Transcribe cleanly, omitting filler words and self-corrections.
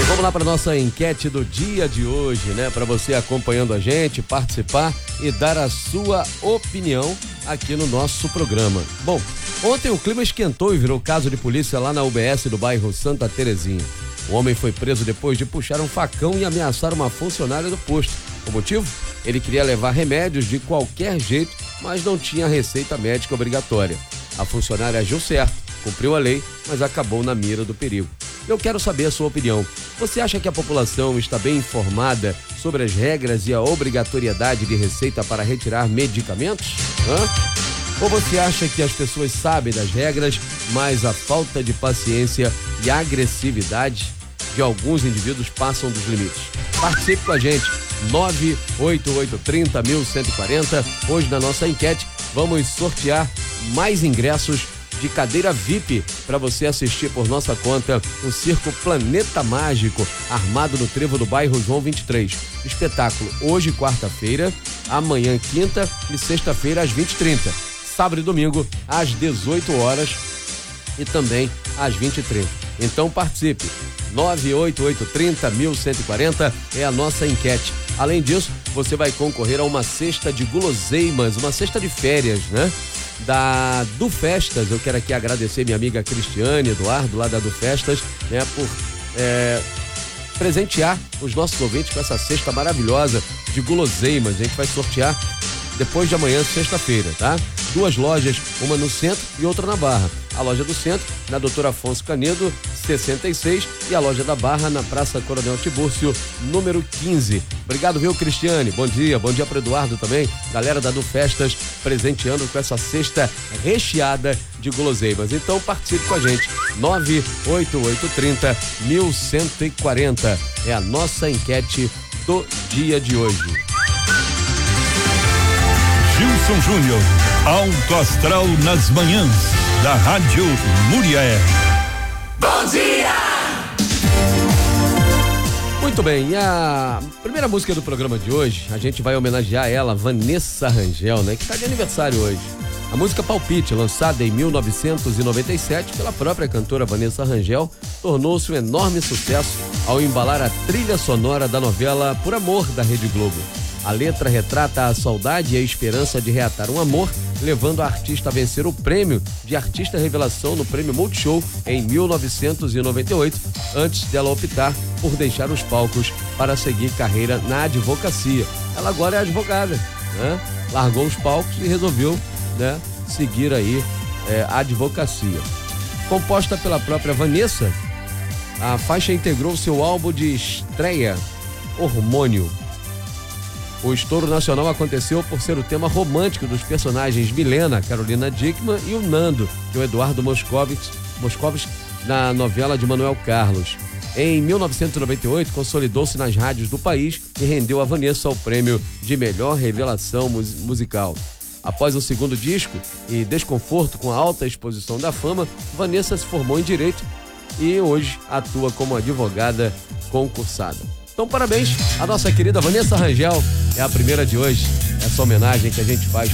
bem, vamos lá para nossa enquete do dia de hoje, né? Para você acompanhando a gente, participar e dar a sua opinião aqui no nosso programa. Bom, ontem o clima esquentou e virou caso de polícia lá na UBS do bairro Santa Terezinha. O homem foi preso depois de puxar um facão e ameaçar uma funcionária do posto. O motivo? Ele queria levar remédios de qualquer jeito, mas não tinha receita médica obrigatória. A funcionária agiu certo, cumpriu a lei, mas acabou na mira do perigo. Eu quero saber a sua opinião. Você acha que a população está bem informada sobre as regras e a obrigatoriedade de receita para retirar medicamentos? Ou você acha que as pessoas sabem das regras, mas a falta de paciência e a agressividade de alguns indivíduos passam dos limites? Participe com a gente, 98830-1140. Hoje na nossa enquete vamos sortear mais ingressos de cadeira VIP para você assistir por nossa conta o Circo Planeta Mágico, armado no trevo do bairro João 23. Espetáculo hoje, quarta-feira, amanhã, quinta e sexta-feira às 20h30. Sábado e domingo às 18 horas e também às 20h30. Então participe. 98830-1140 é a nossa enquete. Além disso, você vai concorrer a uma cesta de guloseimas, uma cesta de férias, né? Da Du Festas. Eu quero aqui agradecer minha amiga Cristiane Eduardo, lá da Du Festas, né, por presentear os nossos ouvintes com essa cesta maravilhosa de guloseimas. A gente vai sortear depois de amanhã, sexta-feira, tá? 2 lojas, uma no centro e outra na Barra. A loja do centro, na Doutor Afonso Canedo, 66, e a loja da Barra, na Praça Coronel Tibúrcio, número 15. Obrigado, viu, Cristiane? Bom dia para o Eduardo também. Galera da Du Festas presenteando com essa cesta recheada de guloseimas. Então participe com a gente, 98830-1140. É a nossa enquete do dia de hoje. Gilson Júnior, Alto Astral nas manhãs, da Rádio Muriaé. Bom dia! Muito bem, e a primeira música do programa de hoje, a gente vai homenagear ela, Vanessa Rangel, né? Que tá de aniversário hoje. A música Palpite, lançada em 1997 pela própria cantora Vanessa Rangel, tornou-se um enorme sucesso ao embalar a trilha sonora da novela Por Amor, da Rede Globo. A letra retrata a saudade e a esperança de reatar um amor, levando a artista a vencer o prêmio de Artista Revelação no Prêmio Multishow em 1998, antes dela optar por deixar os palcos para seguir carreira na advocacia. Ela agora é advogada, né? Largou os palcos e resolveu, né, seguir aí a advocacia. Composta pela própria Vanessa, a faixa integrou seu álbum de estreia, Hormônio. O estouro nacional aconteceu por ser o tema romântico dos personagens Milena, Carolina Dickmann, e o Nando, que é o Eduardo Moscovitch, na novela de Manuel Carlos. Em 1998, consolidou-se nas rádios do país e rendeu a Vanessa o prêmio de melhor revelação musical. Após o segundo disco e desconforto com a alta exposição da fama, Vanessa se formou em Direito e hoje atua como advogada concursada. Então, parabéns à nossa querida Vanessa Rangel, é a primeira de hoje, essa homenagem que a gente faz